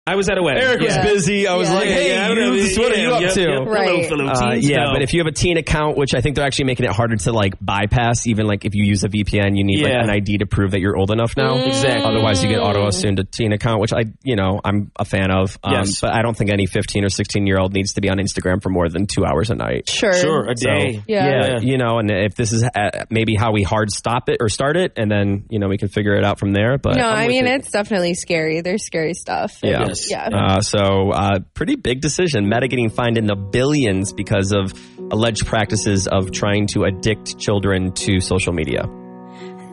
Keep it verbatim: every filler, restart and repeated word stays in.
I was at a wedding. Eric was yeah. busy. I was Yeah. like, hey, Yeah, you, yeah, this what are you up yep, to? Yep. Right. Hello, fellow Uh, teens. yeah, No. but if you have a teen account, which I think they're actually making it harder to like bypass, even like if you use a V P N, you need Yeah. like an I D to prove that you're old enough now. Exactly. Otherwise, you get auto assumed a teen account, which I, you know, I'm a fan of. Um, Yes. But I don't think any fifteen or sixteen year old needs to be on Instagram for more than two hours a night. Sure. Sure, a So, day. Yeah. yeah, you know, and if this is uh, maybe how we hard stop it or start it, and then you know we can figure it out from there. But No, I'm I with mean, you. it's definitely scary. There's scary stuff. Yeah. Yes. Yeah. Uh, so, uh, pretty big decision. Meta getting fined in the billions because of alleged practices of trying to addict children to social media.